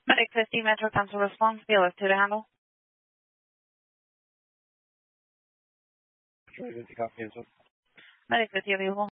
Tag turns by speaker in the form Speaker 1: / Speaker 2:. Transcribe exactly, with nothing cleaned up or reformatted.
Speaker 1: Medic fifty, Metro Council response, B L S two to handle.
Speaker 2: Medic fifty, available.